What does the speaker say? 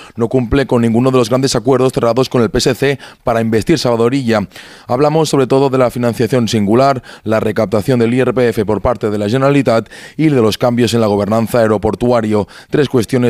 no cumple con ninguno de los grandes acuerdos cerrados con el PSC para investir Salvador Illa. Hablamos sobre todo de la financiación singular, la recaptación del IRPF por parte de la Generalitat y de los cambios en la gobernanza aeroportuario. Tres cuestiones